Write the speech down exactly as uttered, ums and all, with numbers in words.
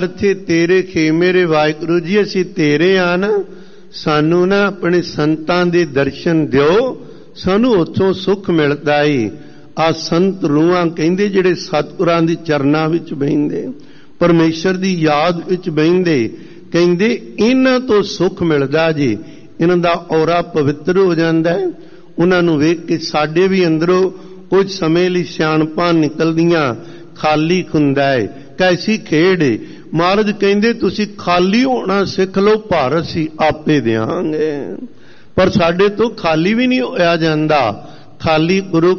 ਇੱਥੇ ਤੇਰੇ ਖੇ ਮੇਰੇ ਵਾਹਿਗੁਰੂ ਜੀ, ਅਸੀਂ ਤੇਰੇ ਆ ਨਾ, ਸਾਨੂੰ ਨਾ ਆਪਣੇ ਸੰਤਾਂ ਦੇ ਦਰਸ਼ਨ ਦਿਓ, ਸਾਨੂੰ ਉੱਥੋਂ ਸੁੱਖ ਮਿਲਦਾ ਈ। ਆ ਸੰਤ ਰੂਹਾਂ ਕਹਿੰਦੇ ਜਿਹੜੇ ਸਤਿਗੁਰਾਂ ਦੇ ਚਰਨਾਂ ਵਿੱਚ ਬਹਿੰਦੇ, ਪਰਮੇਸ਼ਰ ਦੀ ਯਾਦ ਵਿੱਚ ਬਹਿੰਦੇ, ਕਹਿੰਦੇ ਇਹਨਾਂ ਤੋਂ ਸੁੱਖ ਮਿਲਦਾ ਜੀ। ਇਹਨਾਂ ਦਾ ਔਰਾ ਪਵਿੱਤਰ ਹੋ ਜਾਂਦਾ ਹੈ। ਉਹਨਾਂ ਨੂੰ ਵੇਖ ਕੇ ਸਾਡੇ ਵੀ ਅੰਦਰੋਂ ਕੁਝ ਸਮੇਂ ਲਈ ਸਿਆਣਪਾਂ ਨਿਕਲਦੀਆਂ, ਖਾਲੀ ਹੁੰਦਾ ਹੈ। ਕੈਸੀ ਖੇਡ ਏ। ਮਹਾਰਾਜ ਕਹਿੰਦੇ ਤੁਸੀਂ ਖਾਲੀ ਹੋਣਾ ਸਿੱਖ ਲਓ, ਭਾਰ ਅਸੀਂ ਆਪੇ ਦਿਆਂਗੇ। ਪਰ ਸਾਡੇ ਤੋਂ ਖਾਲੀ ਵੀ ਨਹੀਂ ਹੋਇਆ ਜਾਂਦਾ। ਖਾਲੀ ਗੁਰੂ